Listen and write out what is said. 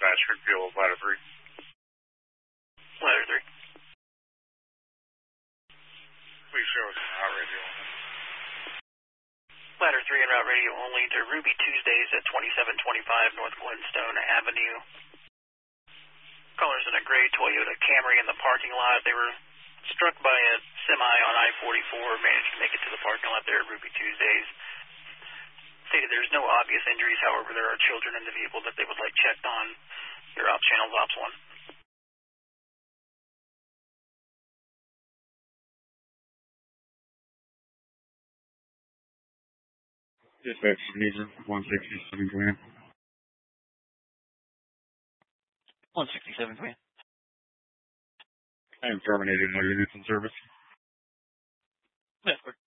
dispatch, Field Ladder 3. Ladder 3. Please show us on route radio only. Ladder 3 and route radio only to Ruby Tuesdays at 2725 North Glenstone Avenue. Callers in a gray Toyota Camry in the parking lot. They were struck by a semi on I-44, managed to make it to the parking lot there at Ruby Tuesdays. Stated there's no obvious injuries, however, there are children in the vehicle that they would like checked on. Your ops channels, Ops 1. Dispatch Beaver, 167 Grand. 167 Grand. I am terminating my units in service. That's quick.